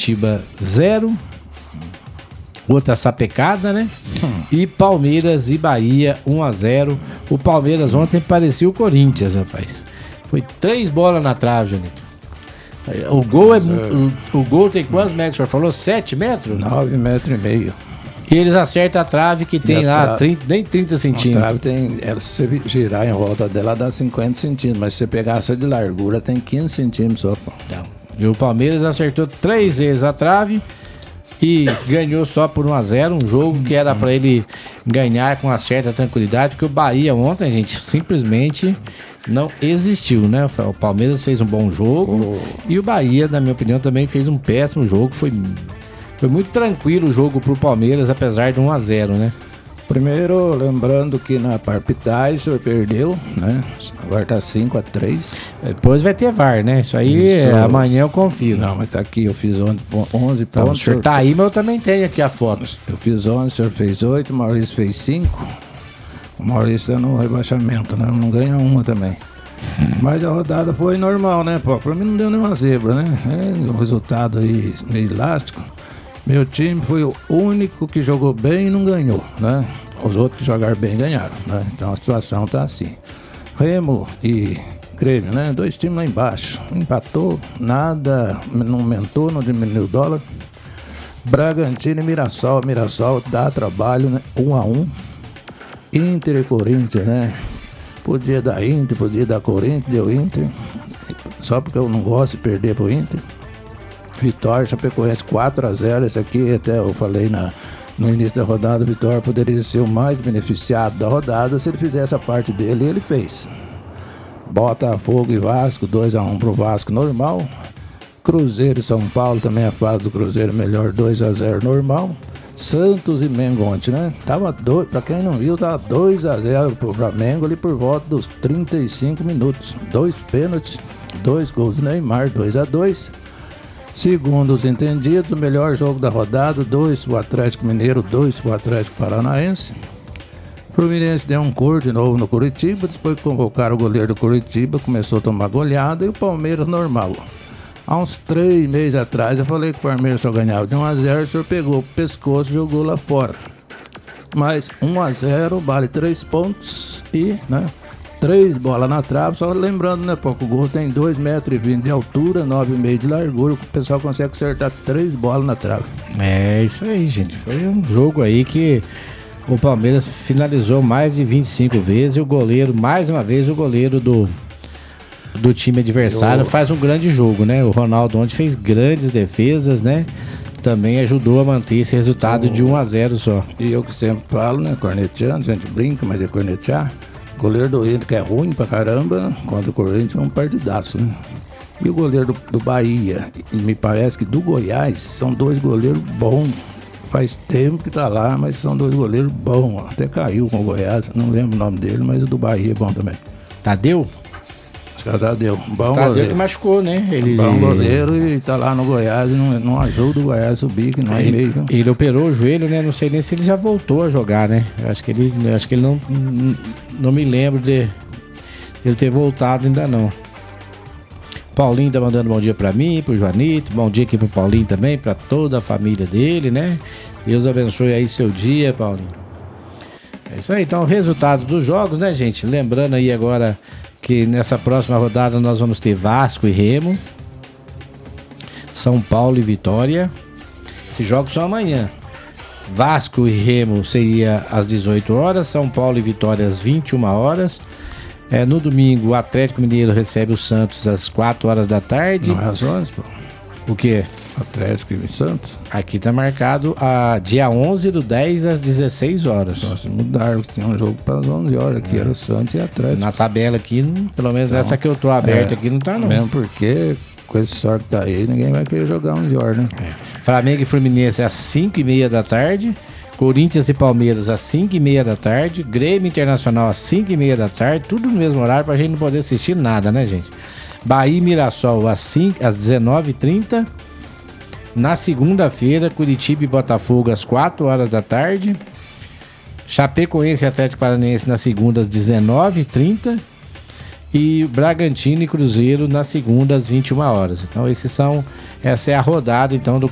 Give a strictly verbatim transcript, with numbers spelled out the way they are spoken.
Curitiba zero. Outra sapecada, né? Hum. E Palmeiras e Bahia um a zero. O Palmeiras ontem parecia o Corinthians, rapaz. Foi três bolas na trave, Janito. O gol é, o, o gol tem quantos metros? O senhor falou? sete metros? nove metros e meio. E eles acertam a trave que tem lá trave, trinta, nem trinta centímetros. A trave tem, é, se você girar em volta dela dá cinquenta centímetros, mas se você pegar essa de largura tem quinze centímetros só. Então, e o Palmeiras acertou três vezes a trave e ganhou só por um a zero, um jogo que era para ele ganhar com uma certa tranquilidade, porque o Bahia ontem, gente, simplesmente não existiu, né? O Palmeiras fez um bom jogo oh. e o Bahia, na minha opinião, também fez um péssimo jogo. Foi, foi muito tranquilo o jogo pro Palmeiras, apesar de um a zero, né? Primeiro, lembrando que na Parpitais o senhor perdeu, né? Agora tá cinco a três. Depois vai ter V A R, né? Isso aí Isso. É, amanhã eu confio. Não, mas tá aqui, eu fiz onze, onze então, pontos. O senhor tá aí, mas eu também tenho aqui a foto. Eu fiz onze, o senhor fez oito, o Maurício fez cinco. O Maurício tá no rebaixamento, né? Não ganha uma também. Mas a rodada foi normal, né, pô? Pra mim não deu nenhuma zebra, né? É um resultado aí meio elástico. Meu time foi o único que jogou bem e não ganhou, né? Os outros que jogaram bem ganharam, né? Então a situação tá assim. Remo e Grêmio, né? Dois times lá embaixo. Empatou, nada, não aumentou, não diminuiu o dólar. Bragantino e Mirassol. Mirassol dá trabalho, né? Um a um. Inter e Corinthians, né? Podia dar Inter, podia dar Corinthians, deu Inter. Só porque eu não gosto de perder pro Inter. Vitória, Chapecoense quatro a zero. Esse aqui até eu falei na, no início da rodada, o Vitória poderia ser o mais beneficiado da rodada se ele fizesse a parte dele, e ele fez. Botafogo e Vasco, dois a um pro Vasco normal. Cruzeiro e São Paulo, também a fase do Cruzeiro melhor, dois a zero normal. Santos e Mengo ontem, né? Tava dois, pra quem não viu, tava dois a zero pro Flamengo ali por volta dos trinta e cinco minutos. Dois pênaltis, dois gols do Neymar, dois a dois. Segundo os entendidos, o melhor jogo da rodada, dois o Atlético Mineiro, dois o Atlético Paranaense. O Fluminense deu um cor de novo no Curitiba, depois convocaram o goleiro do Curitiba, começou a tomar goleada, e o Palmeiras normal. Há uns três meses atrás eu falei que o Palmeiras só ganhava de um a zero, o senhor pegou o pescoço e jogou lá fora. Mas um a zero vale três pontos e, né? Três bolas na trave, só lembrando, né, pô, que o gol tem dois metros e vinte de altura, nove e meio de largura, o pessoal consegue acertar três bolas na trave. É isso aí, gente. Foi um jogo aí que o Palmeiras finalizou mais de vinte e cinco vezes e o goleiro, mais uma vez, o goleiro do, do time adversário eu... faz um grande jogo, né? O Ronaldo ontem fez grandes defesas, né? Também ajudou a manter esse resultado eu... de um a zero só. E eu que sempre falo, né, corneteando, a gente brinca, mas é cornetear. O goleiro do Inter, que é ruim pra caramba, contra o Corinthians é um partidaço, né? E o goleiro do, do Bahia, e me parece que do Goiás, são dois goleiros bons. Faz tempo que tá lá, mas são dois goleiros bons. Até caiu com o Goiás, não lembro o nome dele, mas o do Bahia é bom também. Tadeu? Tadeu, bom Tadeu goleiro. que machucou, né? Ele... Bom goleiro e tá lá no Goiás e não, não ajuda o Goiás a subir, que não é ele, meio. Não. Ele operou o joelho, né? Não sei nem se ele já voltou a jogar, né? Eu acho que ele, acho que ele não, não me lembro de ele ter voltado ainda não. Paulinho tá mandando bom dia pra mim, pro Joanito, bom dia aqui pro Paulinho também, pra toda a família dele, né? Deus abençoe aí seu dia, Paulinho. É isso aí, então o resultado dos jogos, né, gente? Lembrando aí agora que nessa próxima rodada nós vamos ter Vasco e Remo, São Paulo e Vitória. Esses jogos são amanhã. Vasco e Remo seria às dezoito horas, São Paulo e Vitória às vinte e uma horas. É, no domingo, o Atlético Mineiro recebe o Santos às quatro horas da tarde. Não é às onze, pô? O quê? Atlético e Santos. Aqui tá marcado a dia onze do dez às dezesseis horas. Só se mudaram, que tinha um jogo para as onze horas, aqui é. Era Santos e Atlético. Na tabela aqui, pelo menos então, essa que eu tô aberta é, aqui não tá não. Mesmo porque com esse sorte tá aí, ninguém vai querer jogar onze horas, né? É. Flamengo e Fluminense às cinco e meia da tarde. Corinthians e Palmeiras às cinco e meia da tarde. Grêmio Internacional às cinco e meia da tarde. Tudo no mesmo horário pra gente não poder assistir nada, né, gente? Bahia e Mirassol às, cinco, às dezenove e trinta. Na segunda-feira, Curitiba e Botafogo às quatro horas da tarde. Chapecoense e Atlético Paranaense na segunda às dezenove e trinta. E Bragantino e Cruzeiro na segunda às vinte e uma horas. Então, esses são, essa é a rodada então do